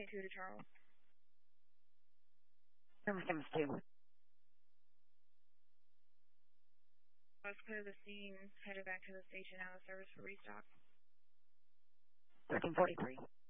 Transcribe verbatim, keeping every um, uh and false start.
two to Charles. Symptoms two. Let's clear the scene, headed back to the station out of service for restock. thirteen forty-three.